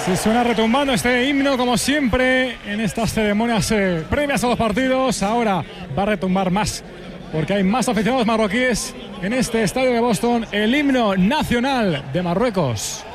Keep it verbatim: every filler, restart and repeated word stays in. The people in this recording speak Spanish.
Sí, suena retumbando este himno como siempre en estas ceremonias eh, previas a los partidos. Ahora va a retumbar más porque hay más aficionados marroquíes en este estadio de Boston. El himno nacional de Marruecos.